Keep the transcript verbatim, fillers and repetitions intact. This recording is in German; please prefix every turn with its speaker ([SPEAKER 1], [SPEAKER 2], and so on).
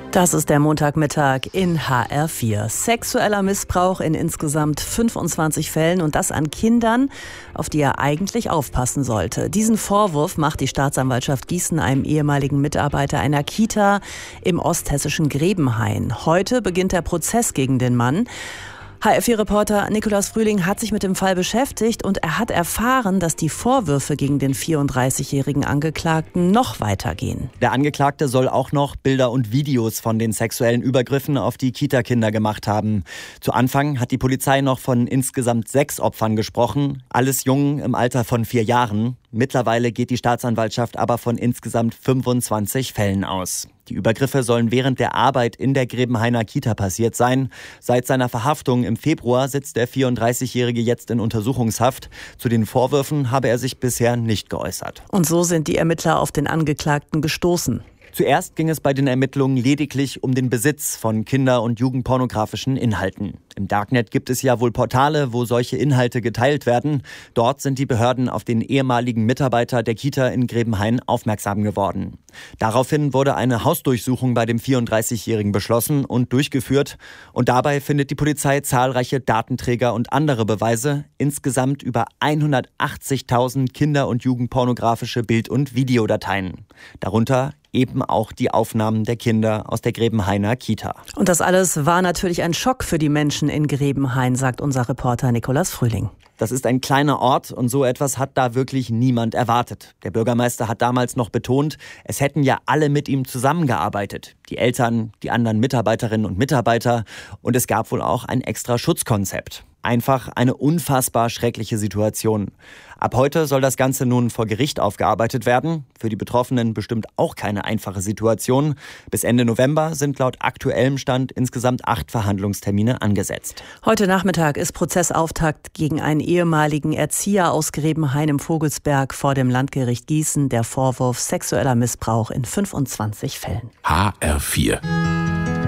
[SPEAKER 1] Das ist der Montagmittag in H R vier. Sexueller Missbrauch in insgesamt fünfundzwanzig Fällen und das an Kindern, auf die er eigentlich aufpassen sollte. Diesen Vorwurf macht die Staatsanwaltschaft Gießen einem ehemaligen Mitarbeiter einer Kita im osthessischen Grebenhain. Heute beginnt der Prozess gegen den Mann. H R vier-Reporter Nikolaus Frühling hat sich mit dem Fall beschäftigt und er hat erfahren, dass die Vorwürfe gegen den vierunddreißigjährigen Angeklagten noch weitergehen.
[SPEAKER 2] Der Angeklagte soll auch noch Bilder und Videos von den sexuellen Übergriffen auf die Kita-Kinder gemacht haben. Zu Anfang hat die Polizei noch von insgesamt sechs Opfern gesprochen, alles Jungen im Alter von vier Jahren. Mittlerweile geht die Staatsanwaltschaft aber von insgesamt fünfundzwanzig Fällen aus. Die Übergriffe sollen während der Arbeit in der Grebenhainer Kita passiert sein. Seit seiner Verhaftung im Februar sitzt der vierunddreißigjährige jetzt in Untersuchungshaft. Zu den Vorwürfen habe er sich bisher nicht geäußert.
[SPEAKER 1] Und so sind die Ermittler auf den Angeklagten gestoßen.
[SPEAKER 2] Zuerst ging es bei den Ermittlungen lediglich um den Besitz von kinder- und jugendpornografischen Inhalten. Im Darknet gibt es ja wohl Portale, wo solche Inhalte geteilt werden. Dort sind die Behörden auf den ehemaligen Mitarbeiter der Kita in Grebenhain aufmerksam geworden. Daraufhin wurde eine Hausdurchsuchung bei dem vierunddreißigjährigen beschlossen und durchgeführt. Und dabei findet die Polizei zahlreiche Datenträger und andere Beweise. Insgesamt über hundertachtzigtausend kinder- und jugendpornografische Bild- und Videodateien. Darunter eben auch die Aufnahmen der Kinder aus der Grebenhainer Kita.
[SPEAKER 1] Und das alles war natürlich ein Schock für die Menschen in Grebenhain, sagt unser Reporter Nikolaus Frühling.
[SPEAKER 2] Das ist ein kleiner Ort und so etwas hat da wirklich niemand erwartet. Der Bürgermeister hat damals noch betont, es hätten ja alle mit ihm zusammengearbeitet. Die Eltern, die anderen Mitarbeiterinnen und Mitarbeiter und es gab wohl auch ein extra Schutzkonzept. Einfach eine unfassbar schreckliche Situation. Ab heute soll das Ganze nun vor Gericht aufgearbeitet werden. Für die Betroffenen bestimmt auch keine einfache Situation. Bis Ende November sind laut aktuellem Stand insgesamt acht Verhandlungstermine angesetzt.
[SPEAKER 1] Heute Nachmittag ist Prozessauftakt gegen einen ehemaligen Erzieher aus Grebenhain im Vogelsberg vor dem Landgericht Gießen. Der Vorwurf sexueller Missbrauch in fünfundzwanzig Fällen.
[SPEAKER 3] H R vier.